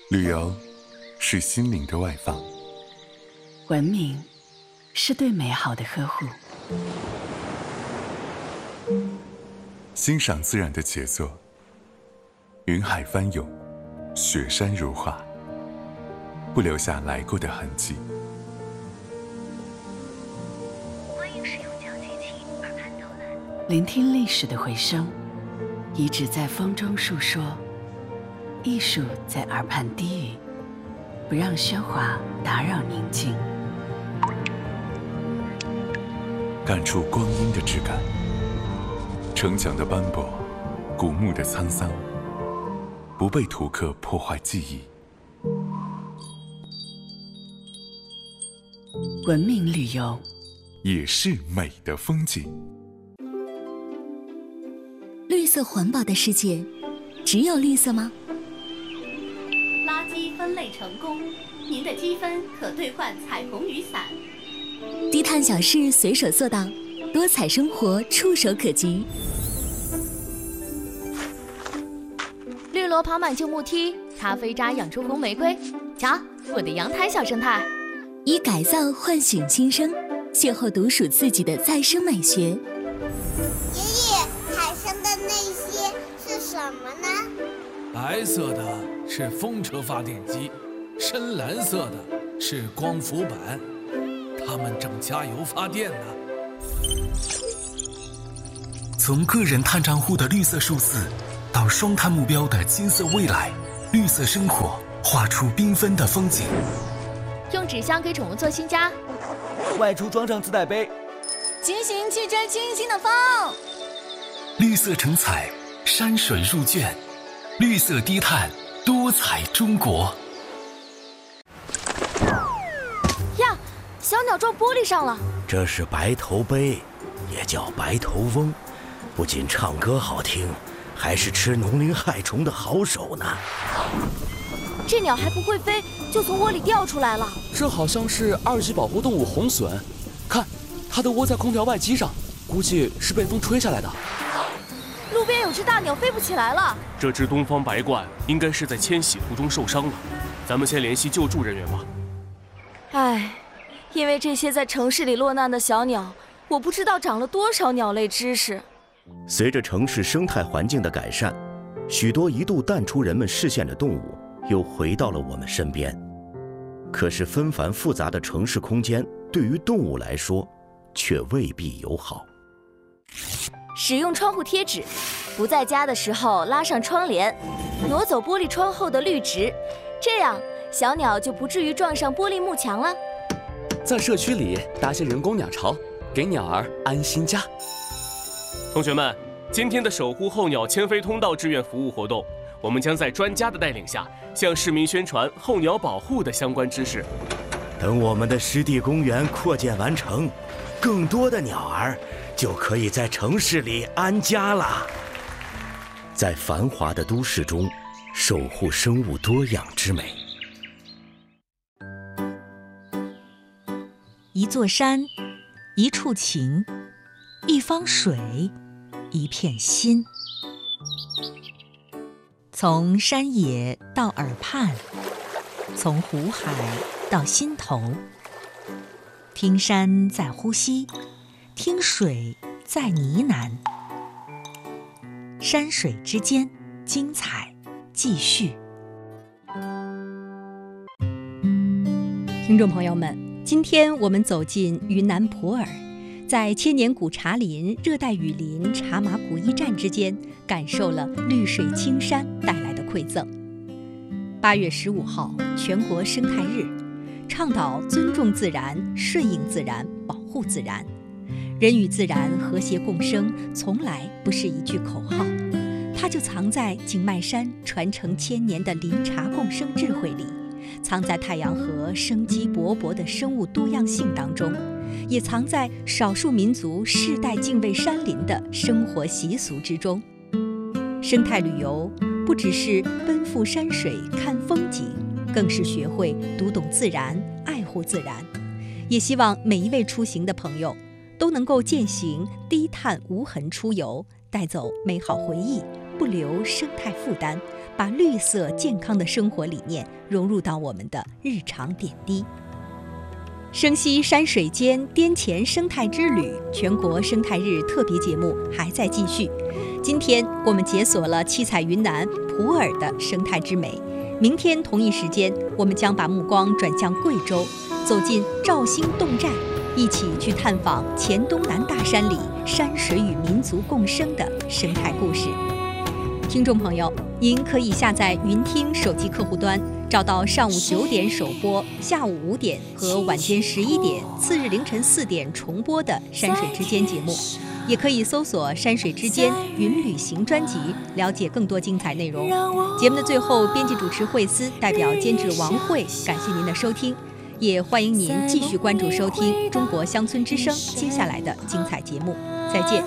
旅游是心灵的外放， 文明是对美好的呵护， 欣赏自然的杰作，云海翻涌，雪山如画，不留下来过的痕迹。 欢迎使用讲解器耳畔导览， 聆听历史的回声，遗址在风中述说，艺术在耳畔低语，不让喧哗打扰宁静。 感触光阴的质感，城墙的斑驳，古墓的沧桑，不被图刻破坏记忆。 文明旅游也是美的风景。 绿色环保的世界，只有绿色吗？ 垃圾分类成功，您的积分可兑换彩虹雨伞。 低碳小事随手做到，多彩生活触手可及。 绿萝跑满旧木梯，咖啡渣养出红玫瑰。瞧，我的阳台小生态。 以改造唤醒新生，邂逅独属自己的再生美学。 爷爷，海上的那些是什么呢？ 白色的是风车发电机，深蓝色的是光伏板，它们正加油发电呢。 从个人碳账户的绿色数字，到双碳目标的金色未来，绿色生活画出缤纷的风景。 用纸箱给宠物做新家， 外出装上自带杯， 骑行去追清新的风。 绿色成彩，山水入卷，绿色低碳，多彩中国。 呀，小鸟撞玻璃上了。 这是白头鹎，也叫白头翁，不仅唱歌好听，还是吃农林害虫的好手呢。 这鸟还不会飞，就从窝里掉出来了。 这好像是2级保护动物红隼，看，它的窝在空调外机上，估计是被风吹下来的。 路边有只大鸟飞不起来了。 这只东方白鹳应该是在迁徙途中受伤了，咱们先联系救助人员吧。 唉，因为这些在城市里落难的小鸟，我不知道长了多少鸟类知识。 随着城市生态环境的改善，许多一度淡出人们视线的动物又回到了我们身边。可是纷繁复杂的城市空间对于动物来说却未必友好。 使用窗户贴纸，不在家的时候拉上窗帘，挪走玻璃窗后的绿植，这样小鸟就不至于撞上玻璃幕墙了。 在社区里搭些人工鸟巢，给鸟儿安心家。 同学们，今天的守护候鸟迁飞通道志愿服务活动，我们将在专家的带领下，向市民宣传候鸟保护的相关知识。 等我们的湿地公园扩建完成，更多的鸟儿就可以在城市里安家了。在繁华的都市中，守护生物多样之美。 一座山，一处情，一方水，一片心。从山野到耳畔，从湖海到心头，听山在呼吸，听水在呢喃，山水之间，精彩继续。 听众朋友们，今天我们走进云南普洱，在千年古茶林、热带雨林、茶马古驿站之间，感受了绿水青山带来的馈赠。8月15号，全国生态日，倡导尊重自然、顺应自然、保护自然。人与自然和谐共生，从来不是一句口号，它就藏在景迈山传承1000年的林茶共生智慧里，藏在太阳河生机勃勃的生物多样性当中，也藏在少数民族世代敬畏山林的生活习俗之中。生态旅游不只是奔赴山水看风景，更是学会读懂自然，爱护自然。也希望每一位出行的朋友，都能够践行低碳无痕出游，带走美好回忆， 不留生态负担，把绿色健康的生活理念融入到我们的日常点滴。生息山水间滇黔生态之旅全国生态日特别节目还在继续。今天我们解锁了七彩云南普洱的生态之美，明天同一时间，我们将把目光转向贵州，走进肇兴侗寨，一起去探访黔东南大山里山水与民族共生的生态故事。听众朋友，您可以下载云听手机客户端，找到上午9点首播、下午5点和晚间11点、次日凌晨4点重播的《山水之间》节目，也可以搜索《山水之间云旅行》专辑，了解更多精彩内容。节目的最后，编辑主持惠思代表监制王慧，感谢您的收听，也欢迎您继续关注收听《中国乡村之声》接下来的精彩节目。再见。